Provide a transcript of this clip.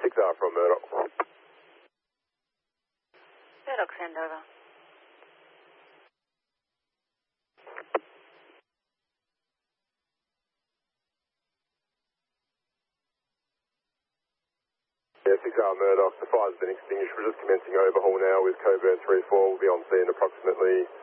6R from Murdoch. Murdoch, send over. Yeah, 6R Murdoch, the fire's been extinguished. We're just commencing overhaul now with Coburn 3-4. We'll be on scene approximately